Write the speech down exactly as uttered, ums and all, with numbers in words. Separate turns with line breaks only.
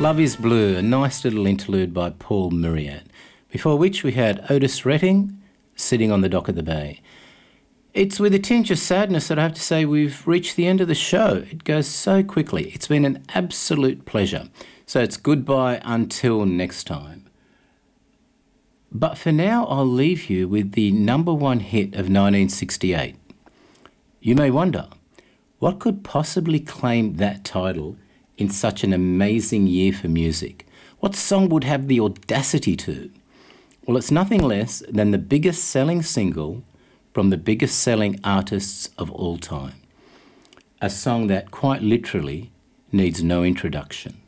Love is Blue, a nice little interlude by Paul Muriat, before which we had Otis Redding, Sitting on the Dock of the Bay. It's with a tinge of sadness that I have to say we've reached the end of the show. It goes so quickly. It's been an absolute pleasure. So it's goodbye until next time. But for now, I'll leave you with the number one hit of nineteen sixty-eight. You may wonder, what could possibly claim that title in such an amazing year for music? What song would have the audacity to? Well, it's nothing less than the biggest selling single from the biggest selling artists of all time. A song that quite literally needs no introduction.